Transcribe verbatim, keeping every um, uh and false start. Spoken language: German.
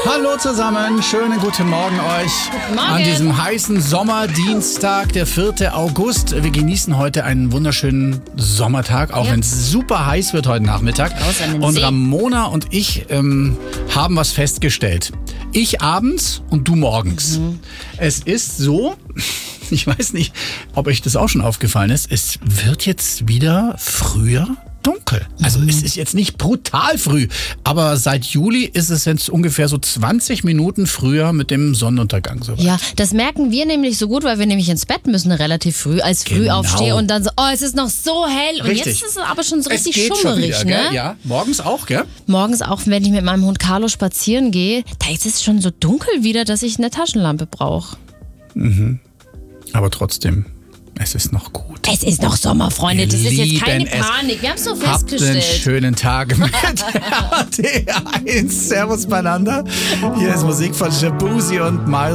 Hallo zusammen, schönen guten Morgen euch. Guten Morgen. An diesem heißen Sommerdienstag, der vierte August. Wir genießen heute einen wunderschönen Sommertag, auch Ja. wenn es super heiß wird heute Nachmittag. Raus an den Und See. Ramona und ich ähm, haben was festgestellt. Ich abends und du morgens. Mhm. Es ist so, ich weiß nicht, ob euch das auch schon aufgefallen ist, es wird jetzt wieder früher dunkel. Also Mhm. es ist jetzt nicht brutal früh, aber seit Juli ist es jetzt ungefähr so zwanzig Minuten früher mit dem Sonnenuntergang. So. Ja, das merken wir nämlich so gut, weil wir nämlich ins Bett müssen relativ früh, als früh Genau. aufstehe und dann so, oh, es ist noch so hell und Richtig. jetzt ist es aber schon so Es richtig geht schon schummerig, wieder, ne? gell? Ja, morgens auch, gell? Morgens auch, wenn ich mit meinem Hund Carlo spazieren gehe, da ist es schon so dunkel wieder, dass ich eine Taschenlampe brauche. Aber trotzdem, es ist noch gut. Es ist noch Sommer, Freunde, das ist jetzt keine lieben es. Panik. Wir haben es so Habt einen festgestellt. schönen Tag mit R T eins. Servus beieinander. Hier ist Musik von Shabuzi und Miles.